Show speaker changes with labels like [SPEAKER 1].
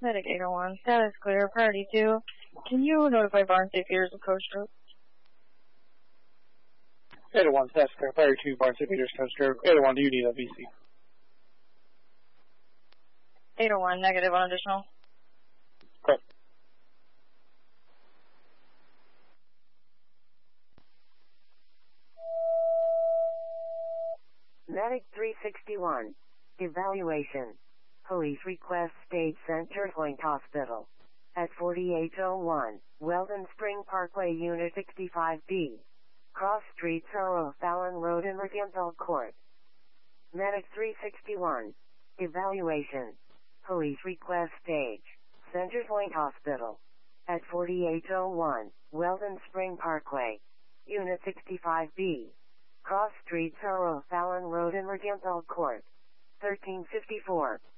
[SPEAKER 1] Medic 801, status clear, priority 2. Can you notify Barn Safe Peters of Coast Stroke?
[SPEAKER 2] 801, status clear, priority 2, Barn Safe Peters, Coast Stroke. 801, do you need a VC?
[SPEAKER 1] 801, negative on additional.
[SPEAKER 2] Correct.
[SPEAKER 3] Medic 361. Evaluation. Police request state Center Point Hospital. At 4801, Weldon Spring Parkway, Unit 65B. Cross Street, Sorrow, Fallon Road, and Mercantile Court. Medic 361. Evaluation. Police request stage. Center Point Hospital. At 4801, Weldon Spring Parkway. Unit 65B. Cross Street, Sorrow, Fallon Road, and Mercantile Court. 1354.